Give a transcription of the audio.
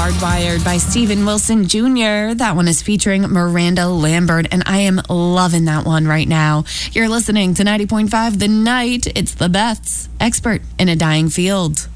Hardwired by Steven Wilson Jr. That one is featuring Miranda Lambert, and I am loving that one right now. You're listening to 90.5 The Night. It's the Beths, expert in a dying field.